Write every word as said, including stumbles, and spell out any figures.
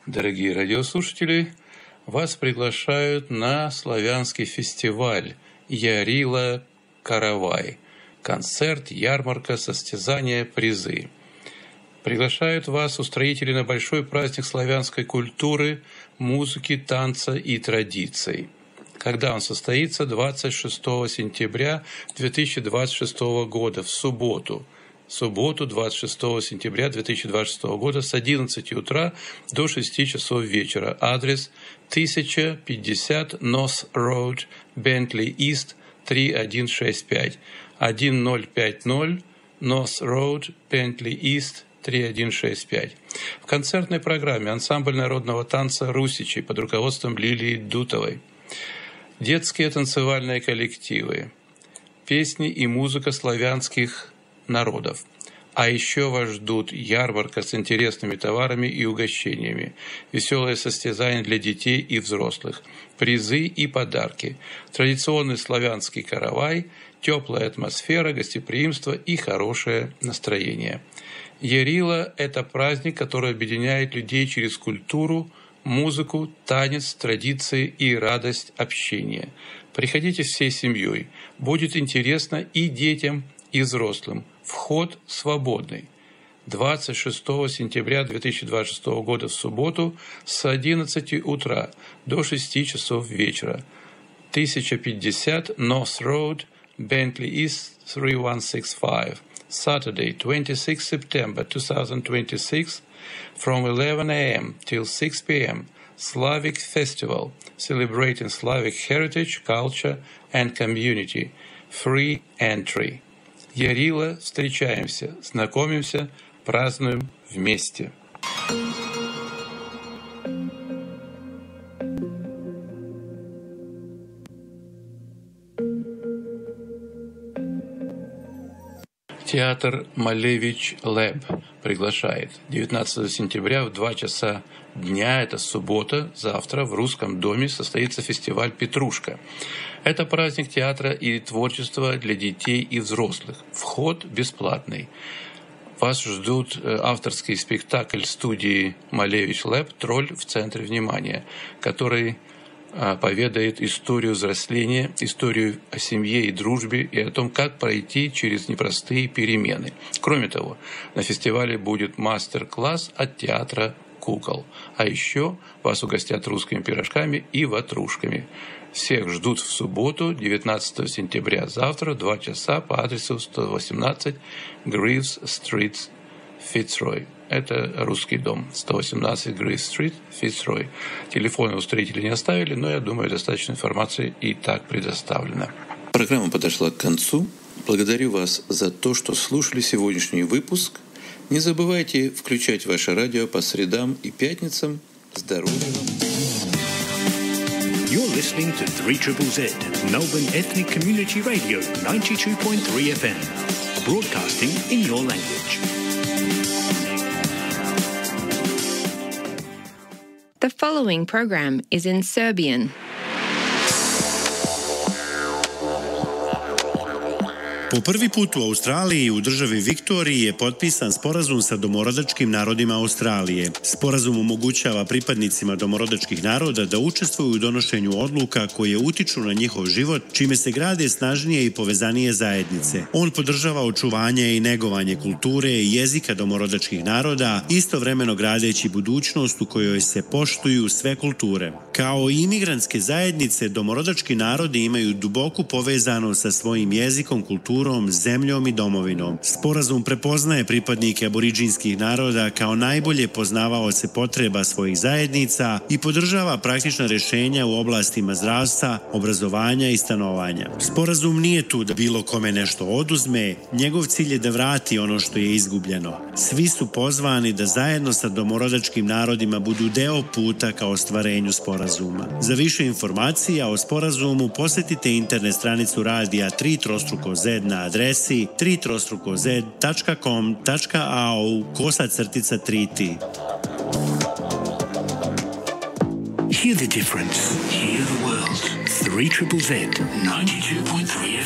Дорогие радиослушатели, вас приглашают на славянский фестиваль Ярила Каравай. Концерт, ярмарка, состязания, призы. Приглашают вас устроители на большой праздник славянской культуры, музыки, танца и традиций. Когда он состоится? двадцать шестого сентября две тысячи двадцать шестого года, в субботу. В субботу, двадцать шестого сентября две тысячи двадцать шестого года с одиннадцати утра до шести часов вечера. Адрес тысяча пятьдесят North Road, Bentley East, три один шесть пять. тысяча пятьдесят North Road, Bentley East, три один шесть пять. В концертной программе ансамбль народного танца «Русичи» под руководством Лилии Дутовой. Детские танцевальные коллективы, песни и музыка славянских народов. А еще вас ждут ярмарка с интересными товарами и угощениями, веселое состязание для детей и взрослых, призы и подарки, традиционный славянский каравай, теплая атмосфера, гостеприимство и хорошее настроение. Ярила – это праздник, который объединяет людей через культуру, музыку, танец, традиции и радость общения. Приходите всей семьей. Будет интересно и детям, и взрослым. Вход свободный. двадцать шестого сентября две тысячи двадцать шестого года в субботу с одиннадцати утра до шести часов вечера. тысяча пятьдесят North Road, Bentley East, три один шесть пять. Saturday, twenty-sixth September twenty twenty-six, from eleven a.m. till six p.m. Slavic Festival, celebrating Slavic heritage, culture and community. Free entry. Ярила, встречаемся, знакомимся, празднуем вместе. Театр Малевич Лэб приглашает девятнадцатого сентября в два часа дня, это суббота, завтра в Русском доме состоится фестиваль «Петрушка». Это праздник театра и творчества для детей и взрослых. Вход бесплатный. Вас ждут авторский спектакль студии Малевич Лэб «Тролль в центре внимания», который поведает историю взросления, историю о семье и дружбе и о том, как пройти через непростые перемены. Кроме того, на фестивале будет мастер-класс от театра кукол. А еще вас угостят русскими пирожками и ватрушками. Всех ждут в субботу, девятнадцатого сентября, завтра, в два часа по адресу сто восемнадцать Гривс-стрит, Фицрой. Это русский дом. сто восемнадцать Гривс-стрит, Фицрой. Телефоны устроители не оставили, но я думаю, достаточно информации и так предоставлено. Программа подошла к концу. Благодарю вас за то, что слушали сегодняшний выпуск. Не забывайте включать ваше радио по средам и пятницам. Здоровья вам! You're listening to three Z Z, Melbourne Ethnic Community Radio, ninety-two point three F M, broadcasting in your language. The following program is in Serbian. Po prvi put u Australiji u državi Viktoriji je potpisan sporazum sa domorodačkim narodima Australije. Sporazum omogućava pripadnicima domorodačkih naroda da učestvuju u donošenju odluka koje utiču na njihov život, čime se grade snažnije i povezanije zajednice. On podržava očuvanje i negovanje kulture i jezika domorodačkih naroda, istovremeno gradeći budućnost u kojoj se poštuju sve kulture. Kao i imigrantske zajednice, domorodački narodi imaju duboku povezanost sa svojim jezikom, kulturom, zemljom i domovinom. Sporazum prepoznaje pripadnike aboriđinskih naroda kao najbolje poznavaoce potreba svojih zajednica i podržava praktična rješenja u oblastima zdravstva, obrazovanja i stanovanja. Sporazum nije tu da bilo kome nešto oduzme, njegov cilj je da vrati ono što je izgubljeno. Svi su pozvani da zajedno sa domorodačkim narodima budu deo puta ka ostvarenju sporazuma. Za više informacija o sporazumu posjetite internet stranicu radija tri trostruko Z na adresi tri trostruko z tačka com tačka a u kosa crtica tri t. Hear the difference. Hear the world. three Z Z, ninety-two point three F M.